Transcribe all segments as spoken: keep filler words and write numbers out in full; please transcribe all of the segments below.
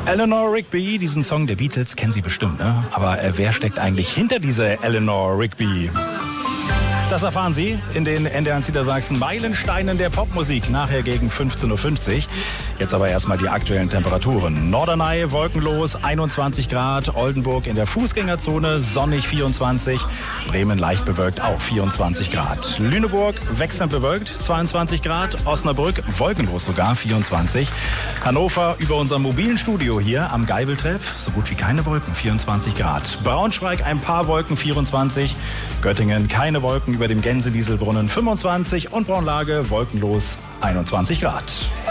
Eleanor Rigby, diesen Song der Beatles kennen Sie bestimmt, ne? Aber äh, wer steckt eigentlich hinter dieser Eleanor Rigby? Das erfahren Sie in den N D R eins Niedersachsen Meilensteinen der Popmusik, nachher gegen fünfzehn Uhr fünfzig. Jetzt aber erstmal die aktuellen Temperaturen. Norderney wolkenlos, einundzwanzig Grad. Oldenburg in der Fußgängerzone, sonnig vierundzwanzig. Bremen leicht bewölkt, auch vierundzwanzig Grad. Lüneburg wechselnd bewölkt, zweiundzwanzig Grad. Osnabrück wolkenlos sogar, vierundzwanzig. Hannover über unserem mobilen Studio hier am Geibeltreff, so gut wie keine Wolken, vierundzwanzig Grad. Braunschweig ein paar Wolken, vierundzwanzig. Göttingen keine Wolken über dem Gänsedieselbrunnen, fünfundzwanzig. Und Braunlage wolkenlos, einundzwanzig Grad.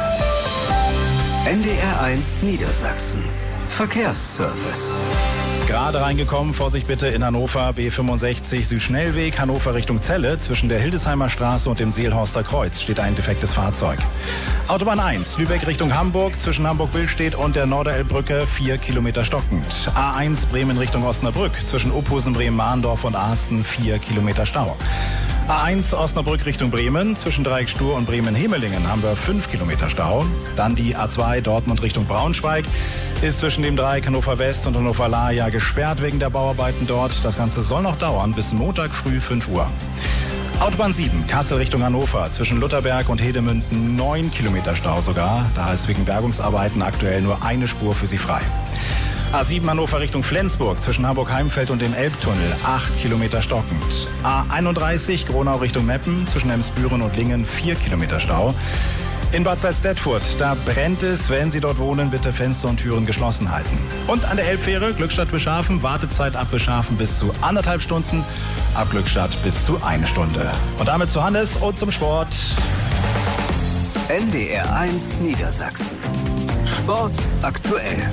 N D R eins Niedersachsen. Verkehrsservice. Gerade reingekommen, Vorsicht bitte in Hannover, B fünfundsechzig Südschnellweg, Hannover Richtung Celle. Zwischen der Hildesheimer Straße und dem Seelhorster Kreuz steht ein defektes Fahrzeug. Autobahn eins, Lübeck Richtung Hamburg, zwischen Hamburg-Billstedt und der Norderelbbrücke, vier Kilometer stockend. A eins, Bremen Richtung Osnabrück, zwischen Ophusen, Bremen-Mahndorf und Ahsten, vier Kilometer Stau. A eins Osnabrück Richtung Bremen, zwischen Dreieck Stur und Bremen-Hemelingen haben wir fünf Kilometer Stau. Dann die A zwei Dortmund Richtung Braunschweig, ist zwischen dem Dreieck Hannover West und Hannover Lahja gesperrt wegen der Bauarbeiten dort. Das Ganze soll noch dauern bis Montag früh fünf Uhr. Autobahn sieben, Kassel Richtung Hannover, zwischen Lutherberg und Hedemünden neun Kilometer Stau sogar. Da ist wegen Bergungsarbeiten aktuell nur eine Spur für Sie frei. A sieben Hannover Richtung Flensburg, zwischen Hamburg-Heimfeld und dem Elbtunnel, acht Kilometer stockend. A einunddreißig Gronau Richtung Meppen, zwischen Emsbüren und Lingen, vier Kilometer Stau. In Bad Salzdetfurt, da brennt es. Wenn Sie dort wohnen, bitte Fenster und Türen geschlossen halten. Und an der Elbfähre, Glückstadt Beschafen, Wartezeit ab Beschafen bis zu anderthalb Stunden, ab Glückstadt bis zu eine Stunde. Und damit zu Hannes und zum Sport. N D R eins Niedersachsen. Sport aktuell.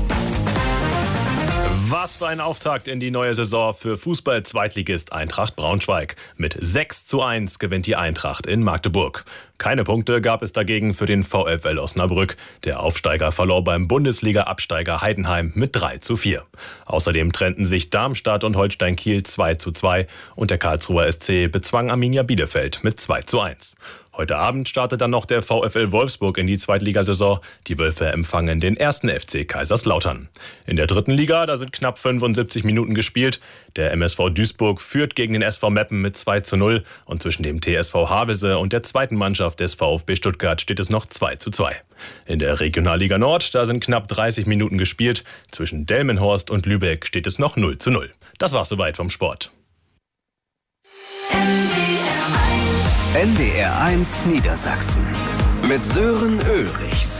Was für ein Auftakt in die neue Saison für Fußball-Zweitligist Eintracht Braunschweig. Mit sechs zu eins gewinnt die Eintracht in Magdeburg. Keine Punkte gab es dagegen für den VfL Osnabrück. Der Aufsteiger verlor beim Bundesliga-Absteiger Heidenheim mit drei zu vier. Außerdem trennten sich Darmstadt und Holstein Kiel zwei zu zwei und der Karlsruher S C bezwang Arminia Bielefeld mit zwei zu eins. Heute Abend startet dann noch der VfL Wolfsburg in die Zweitligasaison. Die Wölfe empfangen den ersten F C Kaiserslautern. In der dritten Liga, da sind knapp fünfundsiebzig Minuten gespielt. Der M S V Duisburg führt gegen den S V Meppen mit zwei zu null. Und zwischen dem T S V Havelse und der zweiten Mannschaft des VfB Stuttgart steht es noch zwei zu zwei. In der Regionalliga Nord, da sind knapp dreißig Minuten gespielt. Zwischen Delmenhorst und Lübeck steht es noch null zu null. Das war's soweit vom Sport. N D R eins Niedersachsen mit Sören Ulrichs.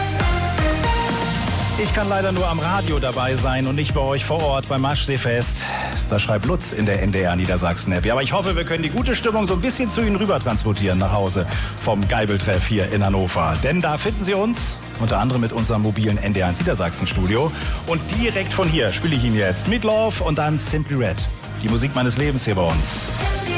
Ich kann leider nur am Radio dabei sein und nicht bei euch vor Ort beim Maschseefest. Das schreibt Lutz in der N D R Niedersachsen-App. Ja, aber ich hoffe, wir können die gute Stimmung so ein bisschen zu Ihnen rüber transportieren nach Hause vom Geibeltreff hier in Hannover. Denn da finden Sie uns, unter anderem mit unserem mobilen N D R eins Niedersachsen-Studio. Und direkt von hier spiele ich Ihnen jetzt Meatloaf und dann Simply Red. Die Musik meines Lebens hier bei uns.